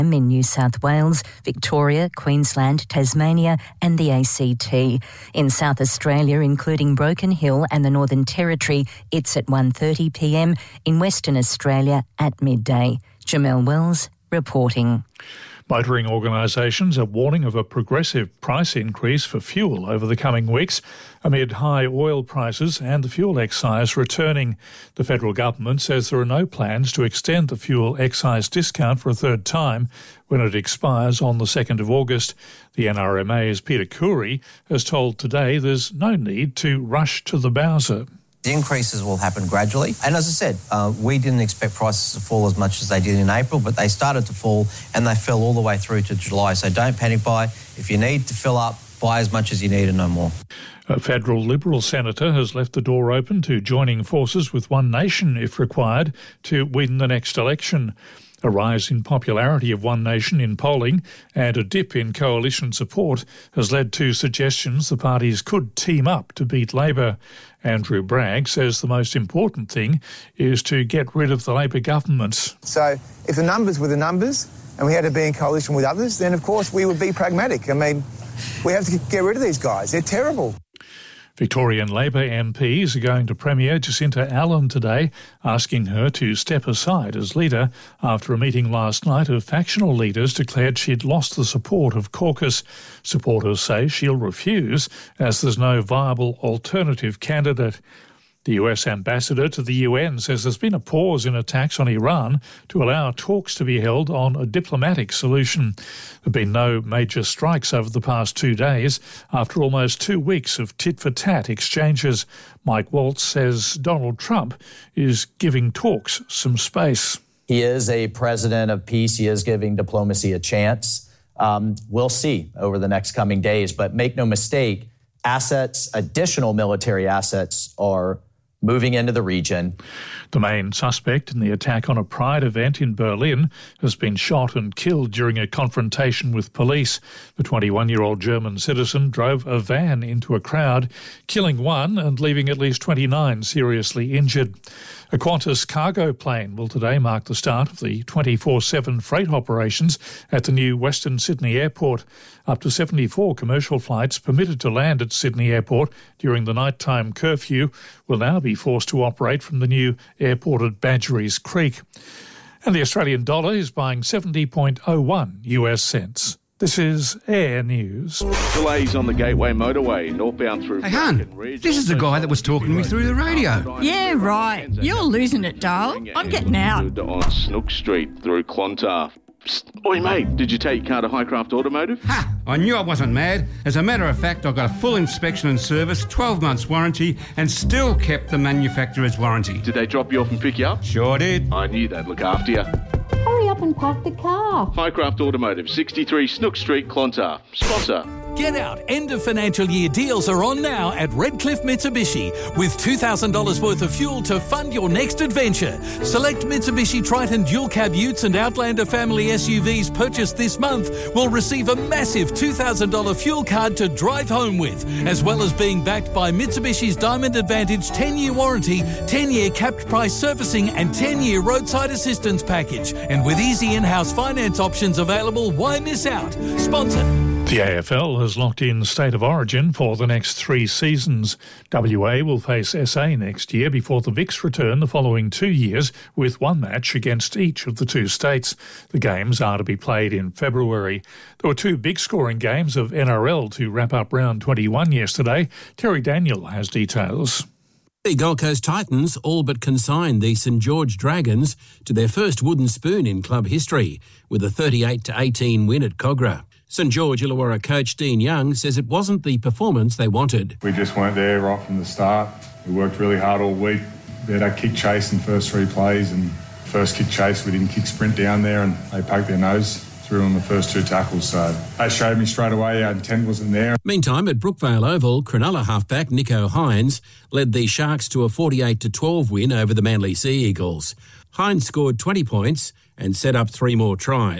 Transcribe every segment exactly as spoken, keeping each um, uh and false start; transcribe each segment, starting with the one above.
in New South Wales, Victoria, Queensland, Tasmania and the A C T. In South Australia, including Broken Hill and the Northern Territory, it's at one thirty p m. In Western Australia at midday. Jamelle Wells reporting. Motoring organisations are warning of a progressive price increase for fuel over the coming weeks amid high oil prices and the fuel excise returning. The federal government says there are no plans to extend the fuel excise discount for a third time when it expires on the second of August. The N R M A's Peter Khoury has told Today there's no need to rush to the bowser. The increases will happen gradually. And as I said, uh, we didn't expect prices to fall as much as they did in April, but they started to fall and they fell all the way through to July. So don't panic buy. If you need to fill up, buy as much as you need and no more. A federal Liberal senator has left the door open to joining forces with One Nation, if required, to win the next election. A rise in popularity of One Nation in polling and a dip in coalition support has led to suggestions the parties could team up to beat Labor. Andrew Bragg says the most important thing is to get rid of the Labor government. So if the numbers were the numbers and we had to be in coalition with others, then of course we would be pragmatic. I mean, we have to get rid of these guys. They're terrible. Victorian Labor M Ps are going to Premier Jacinta Allen today, asking her to step aside as leader after a meeting last night of factional leaders declared she'd lost the support of caucus. Supporters say she'll refuse as there's no viable alternative candidate. The U S ambassador to the U N says there's been a pause in attacks on Iran to allow talks to be held on a diplomatic solution. There have been no major strikes over the past two days after almost two weeks of tit-for-tat exchanges. Mike Waltz says Donald Trump is giving talks some space. He is a president of peace. He is giving diplomacy a chance. Um, we'll see over the next coming days. But make no mistake, assets, additional military assets are moving into the region. The main suspect in the attack on a Pride event in Berlin has been shot and killed during a confrontation with police. The twenty-one-year-old German citizen drove a van into a crowd, killing one and leaving at least twenty-nine seriously injured. A Qantas cargo plane will today mark the start of the twenty-four seven freight operations at the new Western Sydney Airport. Up to seventy-four commercial flights permitted to land at Sydney Airport during the nighttime curfew will now be forced to operate from the new airport at Badgerys Creek. And the Australian dollar is buying seventy point oh one U S cents. This is Air News. Delays on the Gateway Motorway, northbound through... Hey, hun, this is the guy that was talking to me through the radio. Yeah, right. You're losing it, Dale. I'm getting out. On Snook Street through Clontarf. Psst. Oi, mate, did you take your car to Highcraft Automotive? Ha! I knew I wasn't mad. As a matter of fact, I got a full inspection and service, twelve months warranty, and still kept the manufacturer's warranty. Did they drop you off and pick you up? Sure did. I knew they'd look after you. Hurry up and park the car. Highcraft Automotive, sixty-three Snook Street, Clontarf. Sponsor. Get out. End of financial year deals are on now at Redcliffe Mitsubishi with two thousand dollars worth of fuel to fund your next adventure. Select Mitsubishi Triton dual cab utes and Outlander family S U Vs purchased this month will receive a massive two thousand dollars fuel card to drive home with, as well as being backed by Mitsubishi's Diamond Advantage ten-year warranty, ten-year capped price servicing and ten-year roadside assistance package. And with easy in-house finance options available, why miss out? Sponsor. The A F L has locked in State of Origin for the next three seasons. W A will face S A next year before the Vics return the following two years with one match against each of the two states. The games are to be played in February. There were two big scoring games of N R L to wrap up round twenty-one yesterday. Terry Daniel has details. The Gold Coast Titans all but consigned the St George Dragons to their first wooden spoon in club history with a thirty-eight to eighteen win at Cogra. St George Illawarra coach Dean Young says it wasn't the performance they wanted. We just weren't there right from the start. We worked really hard all week. We had our kick chase in the first three plays, and first kick chase we didn't kick sprint down there, and they poked their nose through on the first two tackles. So they showed me straight away our intent wasn't there. Meantime, at Brookvale Oval, Cronulla halfback Nico Hines led the Sharks to a forty-eight to twelve win over the Manly Sea Eagles. Hines scored twenty points and set up three more tries.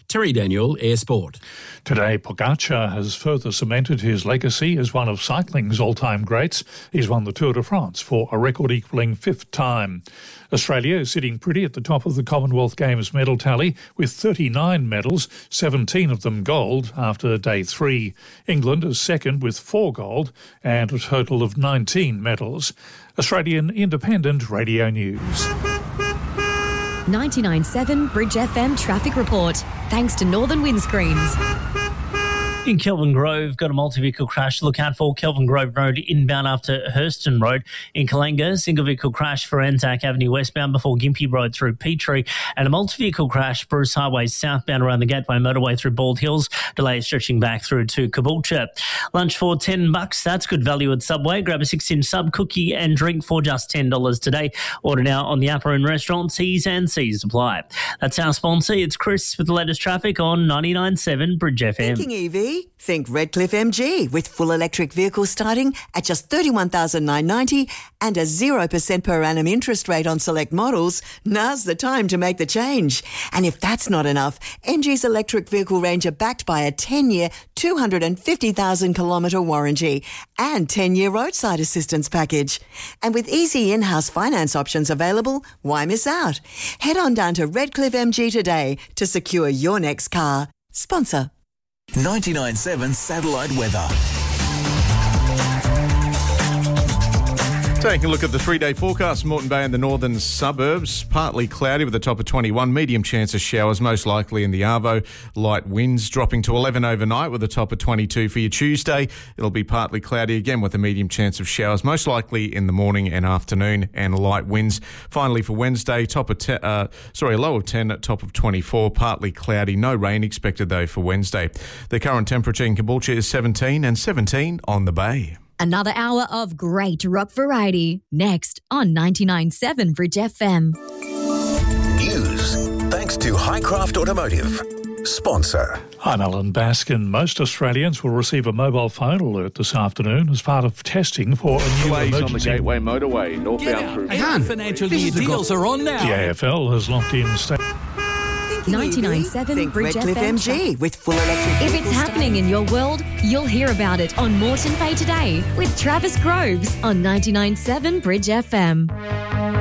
Terry Daniel, Air Sport. Today, Pogacar has further cemented his legacy as one of cycling's all-time greats. He's won the Tour de France for a record-equalling fifth time. Australia is sitting pretty at the top of the Commonwealth Games medal tally with thirty-nine medals, seventeen of them gold after day three. England is second with four gold and a total of nineteen medals. Australian Independent Radio News. ninety-nine point seven Bridge F M traffic report. Thanks to Northern Windscreens. In Kelvin Grove, got a multi-vehicle crash to look out for. Kelvin Grove Road inbound after Hurston Road. In Kalenga, single vehicle crash for Anzac Avenue westbound before Gympie Road through Petrie. And a multi-vehicle crash, Bruce Highway southbound around the Gateway Motorway through Bald Hills. Delays stretching back through to Caboolture. Lunch for ten bucks. That's good value at Subway. Grab a six-inch sub cookie and drink for just ten dollars today. Order now on the Upper End restaurant. T's and C's apply. That's our sponsor. It's Chris with the latest traffic on ninety-nine point seven Bridge F M. Thinking E V? Think Redcliffe M G with full electric vehicles starting at just thirty-one thousand nine hundred ninety dollars and a zero percent per annum interest rate on select models. Now's the time to make the change. And if that's not enough, M G's electric vehicle range are backed by a ten-year, two hundred fifty thousand kilometre warranty and ten-year roadside assistance package. And with easy in-house finance options available, why miss out? Head on down to Redcliffe M G today to secure your next car. Sponsor. ninety-nine point seven Satellite Weather. Taking a look at the three-day forecast, Moreton Bay and the northern suburbs, partly cloudy with a top of twenty-one, medium chance of showers, most likely in the Arvo. Light winds dropping to eleven overnight with a top of twenty-two for your Tuesday. It'll be partly cloudy again with a medium chance of showers, most likely in the morning and afternoon, and light winds. Finally for Wednesday, top of te- uh, sorry, a low of ten, top of twenty-four, partly cloudy, no rain expected though for Wednesday. The current temperature in Caboolture is seventeen and seventeen on the Bay. Another hour of great rock variety. Next on ninety-nine point seven Bridge F M. News thanks to Highcraft Automotive. Sponsor. I'm Alan Baskin. Most Australians will receive a mobile phone alert this afternoon as part of testing for a new Delays emergency. on the Gateway Motorway, northbound through... Our financial year deals are on now. The A F L has locked in... Sta- ninety-nine point seven Bridge F M. M G with full electric. If it's happening in your world, you'll hear about it on Moreton Bay Today with Travis Groves on ninety-nine point seven Bridge F M.